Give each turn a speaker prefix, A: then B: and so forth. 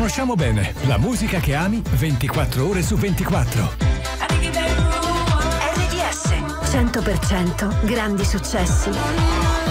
A: conosciamo bene. La musica che ami 24 ore su 24.
B: RDS 100% grandi successi.